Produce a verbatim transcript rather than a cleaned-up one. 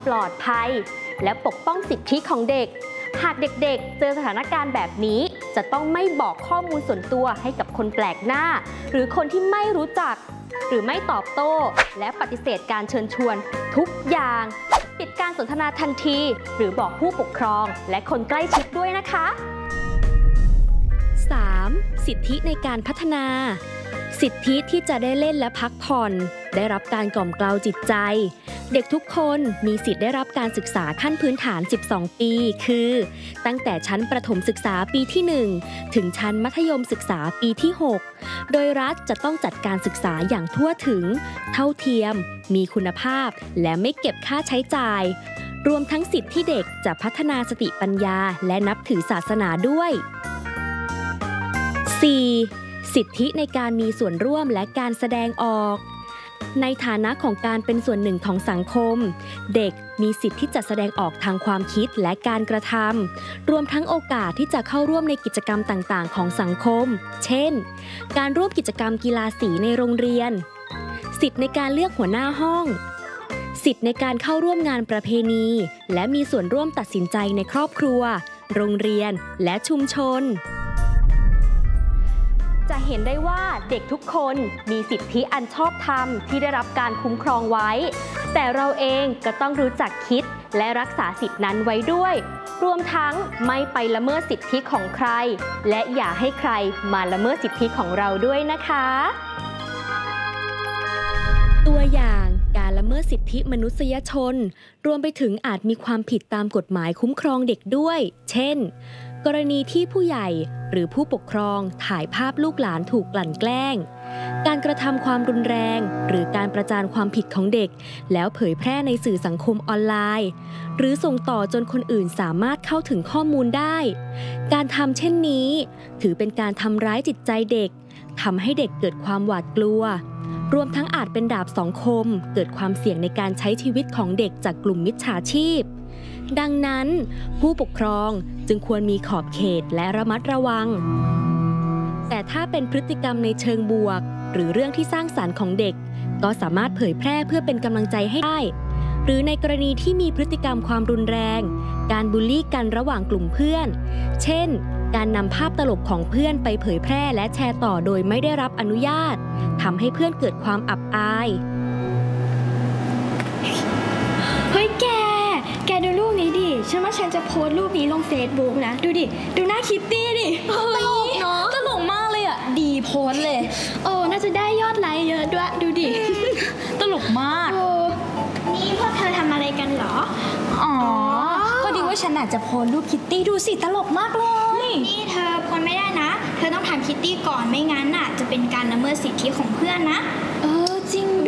ปลอดภัยและปกป้องสิทธิของเด็กหากเด็กๆเจอสถานการณ์แบบนี้จะต้องไม่บอกข้อมูลส่วนตัวให้กับคนแปลกหน้าหรือคนที่ไม่รู้จักหรือไม่ตอบโต้และปฏิเสธการเชิญชวนทุกอย่างปิดการสนทนาทันทีหรือบอกผู้ปกครองและคนใกล้ชิดด้วยนะคะ สาม. สิทธิในการพัฒนาสิทธิที่จะได้เล่นและพักผ่อนได้รับการกล่อมเกลาจิตใจเด็กทุกคนมีสิทธิ์ได้รับการศึกษาขั้นพื้นฐานสิบสองปีคือตั้งแต่ชั้นประถมศึกษาปีที่หนึ่งถึงชั้นมัธยมศึกษาปีที่หกโดยรัฐจะต้องจัดการศึกษาอย่างทั่วถึงเท่าเทียมมีคุณภาพและไม่เก็บค่าใช้จ่ายรวมทั้งสิทธิที่เด็กจะพัฒนาสติปัญญาและนับถือศาสนาด้วย สี่. สิทธิในการมีส่วนร่วมและการแสดงออกในฐานะของการเป็นส่วนหนึ่งของสังคมเด็กมีสิทธิที่จะแสดงออกทางความคิดและการกระทำรวมทั้งโอกาสที่จะเข้าร่วมในกิจกรรมต่างๆของสังคมเช่นการร่วมกิจกรรมกีฬาสีในโรงเรียนสิทธิในการเลือกหัวหน้าห้องสิทธิในการเข้าร่วมงานประเพณีและมีส่วนร่วมตัดสินใจในครอบครัวโรงเรียนและชุมชนจะเห็นได้ว่าเด็กทุกคนมีสิทธิอันชอบธรรมที่ได้รับการคุ้มครองไว้แต่เราเองก็ต้องรู้จักคิดและรักษาสิทธินั้นไว้ด้วยรวมทั้งไม่ไปละเมิดสิทธิของใครและอย่าให้ใครมาละเมิดสิทธิของเราด้วยนะคะตัวอย่างการละเมิดสิทธิมนุษยชนรวมไปถึงอาจมีความผิดตามกฎหมายคุ้มครองเด็กด้วยเช่นกรณีที่ผู้ใหญ่หรือผู้ปกครองถ่ายภาพลูกหลานถูกกลั่นแกล้งการกระทำความรุนแรงหรือการประจานความผิดของเด็กแล้วเผยแพร่ในสื่อสังคมออนไลน์หรือส่งต่อจนคนอื่นสามารถเข้าถึงข้อมูลได้การทำเช่นนี้ถือเป็นการทำร้ายจิตใจเด็กทำให้เด็กเกิดความหวาดกลัวรวมทั้งอาจเป็นดาบสองคมเกิดความเสี่ยงในการใช้ชีวิตของเด็กจากกลุ่มมิจฉาชีพดังนั้นผู้ปกครองจึงควรมีขอบเขตและระมัดระวังแต่ถ้าเป็นพฤติกรรมในเชิงบวกหรือเรื่องที่สร้างสรรค์ของเด็กก็สามารถเผยแพร่เพื่อเป็นกำลังใจให้ได้หรือในกรณีที่มีพฤติกรรมความรุนแรงการบูลลี่กันระหว่างกลุ่มเพื่อนเช่นการนำภาพตลกของเพื่อนไปเผยแพร่และแชร์ต่อโดยไม่ได้รับอนุญาตทำให้เพื่อนเกิดความอับอายเฮ้ยแกแกดูรูปนี้ดิฉันว่าฉันจะโพสต์รูปนี้ลงเฟซบุ๊กนะดูดิดูหน้าคิตตี้ดิตลกเนาะตลกมากเลยอ่ะดีโพสเลยโอ้น่าจะได้ยอดไลค์เยอะด้วยดูดิตลกมากโอ้นี่พวกเธอทำอะไรกันเหรออ๋อพอดีว่าฉันอาจจะโพสต์รูปคิตตี้ดูสิตลกมากเลยนี่เธอโพสต์ไม่ได้นะเธอต้องถามคิตตี้ก่อนไม่งั้นน่ะจะเป็นการละเมิดสิทธิของเพื่อนนะเออจริง